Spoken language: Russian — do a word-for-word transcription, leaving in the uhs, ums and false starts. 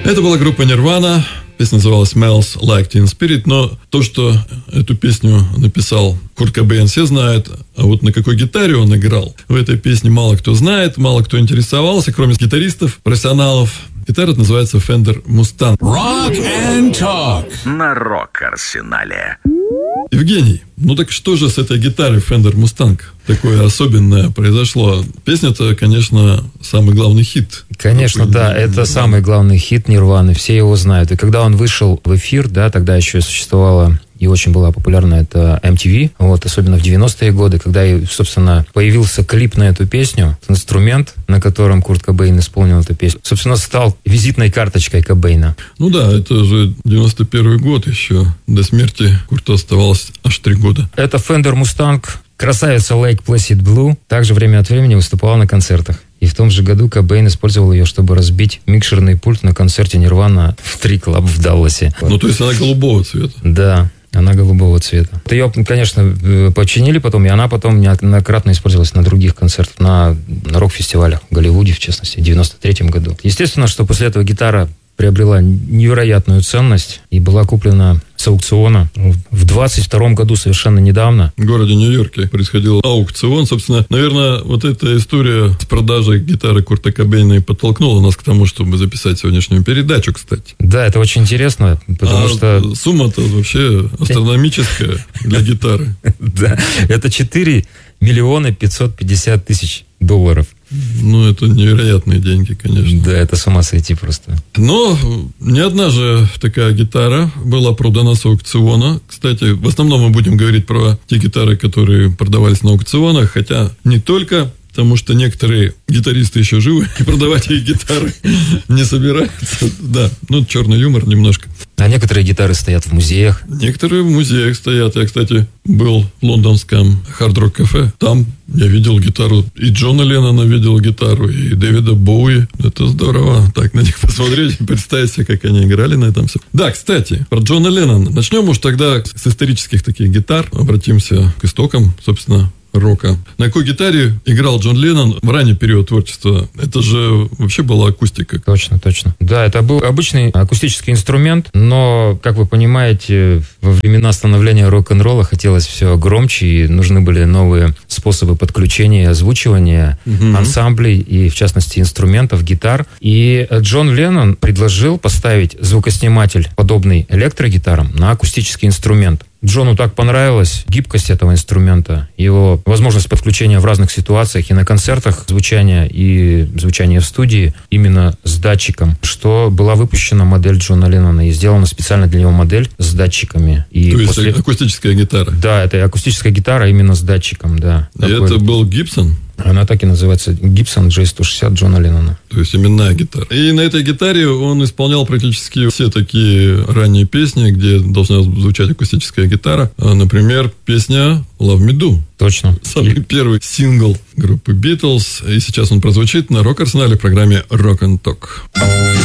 Это была группа Nirvana. Песня называлась Smells Like Teen Spirit, но то, что эту песню написал Курт Кобейн, все знают, а вот на какой гитаре он играл, в этой песне мало кто знает, мало кто интересовался, кроме гитаристов, профессионалов. Гитара называется Fender Mustang. Rock and Talk на Рок-Арсенале. Евгений, ну так что же с этой гитарой Fender Mustang такое особенное произошло? Песня-то, конечно, самый главный хит. Конечно, Такой, да, это Нирваны. Самый главный хит Нирваны, все его знают. И когда он вышел в эфир, да, тогда еще существовала и очень была популярна это эм ти ви, вот, особенно в девяностые годы, когда, собственно, появился клип на эту песню, инструмент, на котором Курт Кобейн исполнил эту песню, собственно, стал визитной карточкой Кобейна. Ну да, это же девяносто первый год еще, до смерти Курту оставалось аж три года. Это Fender Mustang, красавица Lake Placid Blue, также время от времени выступала на концертах. И в том же году Кобейн использовал ее, чтобы разбить микшерный пульт на концерте Нирвана в Три Клаб в Далласе. Ну, то есть она голубого цвета. Да. Она голубого цвета. Ее, конечно, починили потом, и она потом неоднократно использовалась на других концертах, на, на рок-фестивалях в Голливуде, в частности, в девяносто третьем году. Естественно, что после этого гитара приобрела невероятную ценность и была куплена с аукциона. В двадцать втором году, совершенно недавно, в городе Нью-Йорке происходил аукцион. Собственно, наверное, вот эта история с продажей гитары Курта Кобейна и подтолкнула нас к тому, чтобы записать сегодняшнюю передачу, кстати. Да, это очень интересно, потому а что... сумма-то вообще астрономическая для гитары. Да, это четыре миллиона пятьсот пятьдесят тысяч долларов. Ну, это невероятные деньги, конечно. Да, это с ума сойти просто. Но не одна же такая гитара была продана с аукциона. Кстати, в основном мы будем говорить про те гитары, которые продавались на аукционах, хотя не только, потому что некоторые гитаристы еще живы, и продавать их гитары не собираются. Да, ну, черный юмор немножко. А некоторые гитары стоят в музеях. Некоторые в музеях стоят. Я, кстати, был в лондонском Hard Rock Cafe. Там я видел гитару. И Джона Леннона видел гитару, и Дэвида Боуи. Это здорово. Так на них посмотреть, представить себе, как они играли на этом все. Да, кстати, про Джона Леннона. Начнем уж тогда с исторических таких гитар. Обратимся к истокам, собственно, рока. На какой гитаре играл Джон Леннон в ранний период творчества? Это же вообще была акустика. Точно, точно. Да, это был обычный акустический инструмент, но, как вы понимаете, во времена становления рок-н-ролла хотелось все громче, и нужны были новые способы подключения и озвучивания угу. ансамблей, и, в частности, инструментов, гитар. И Джон Леннон предложил поставить звукосниматель, подобный электрогитарам, на акустический инструмент. Джону так понравилась гибкость этого инструмента, его возможность подключения в разных ситуациях и на концертах звучания, и звучания в студии именно с датчиком, что была выпущена модель Джона Леннона и сделана специально для него модель с датчиками. И То после... есть акустическая гитара? Да, это акустическая гитара именно с датчиком, да. И Такой... это был Гибсон? Она так и называется, Gibson джей сто шестьдесят Джона Леннона. То есть именная гитара. И на этой гитаре он исполнял практически все такие ранние песни, где должна звучать акустическая гитара. Например, песня Love Me Do. Точно. Самый и... первый сингл группы Beatles. И сейчас он прозвучит на Рок-Арсенале в программе Rock and Talk.